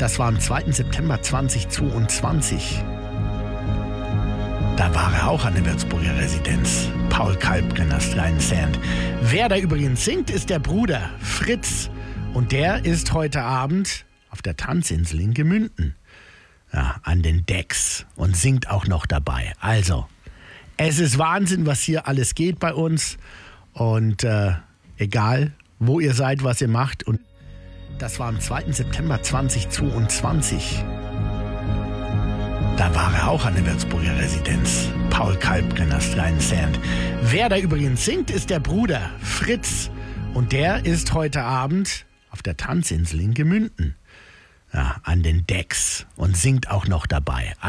Das war am 2. September 2022. Da war er auch an der Würzburger Residenz. Paul Kalkbrenner, Stein Sand. Wer da übrigens singt, ist der Bruder Fritz. Und der ist heute Abend auf der Tanzinsel in Gemünden. Ja, an den Decks. Und singt auch noch dabei. Also, es ist Wahnsinn, was hier alles geht bei uns. Und egal, wo ihr seid, was ihr macht. Und das war am 2. September 2022. Da war er auch an der Würzburger Residenz. Paul Kalkbrenner, Stein Sand. Wer da übrigens singt, ist der Bruder Fritz. Und der ist heute Abend auf der Tanzinsel in Gemünden. Ja, an den Decks. Und singt auch noch dabei.